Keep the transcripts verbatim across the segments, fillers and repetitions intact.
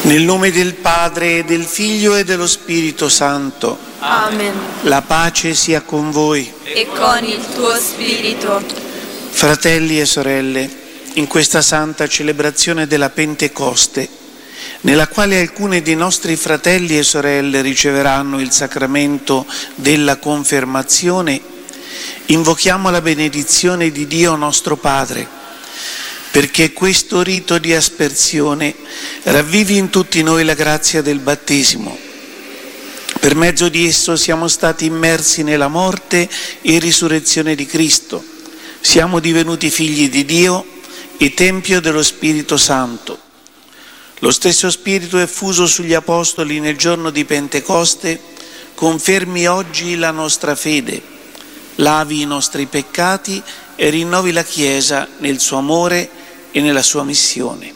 Nel nome del Padre, del Figlio e dello Spirito Santo. Amen. La pace sia con voi. E con il tuo spirito. Fratelli e sorelle, in questa santa celebrazione della Pentecoste, nella quale alcuni dei nostri fratelli e sorelle riceveranno il sacramento della confermazione, invochiamo la benedizione di Dio nostro Padre, perché questo rito di aspersione ravvivi in tutti noi la grazia del battesimo. Per mezzo di esso siamo stati immersi nella morte e risurrezione di Cristo, siamo divenuti figli di Dio e Tempio dello Spirito Santo. Lo stesso Spirito effuso sugli Apostoli nel giorno di Pentecoste confermi oggi la nostra fede, lavi i nostri peccati e rinnovi la Chiesa nel suo amore e nella sua missione.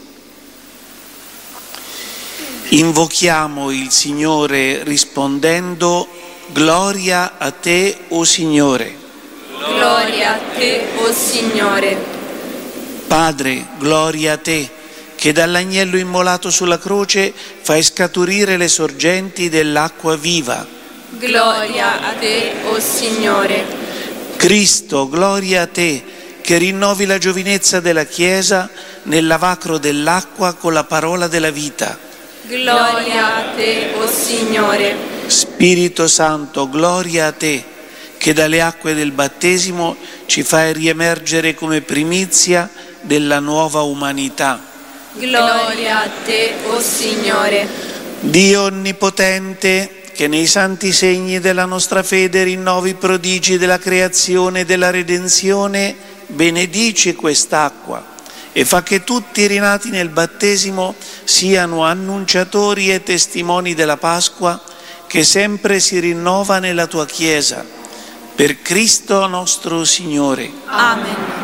Invochiamo il Signore rispondendo: Gloria a te, o Signore. Gloria a te, o Signore. Padre, gloria a te, che dall'agnello immolato sulla croce fai scaturire le sorgenti dell'acqua viva. Gloria a te, o Signore. Cristo, gloria a te, che rinnovi la giovinezza della Chiesa nel lavacro dell'acqua con la parola della vita. Gloria a te, o Signore. Spirito Santo, gloria a te, che dalle acque del battesimo ci fai riemergere come primizia della nuova umanità. Gloria a te, o Signore. Dio onnipotente, che nei santi segni della nostra fede rinnovi i prodigi della creazione e della redenzione, benedici quest'acqua e fa che tutti rinati nel battesimo siano annunciatori e testimoni della Pasqua che sempre si rinnova nella tua Chiesa. Per Cristo nostro Signore. Amen.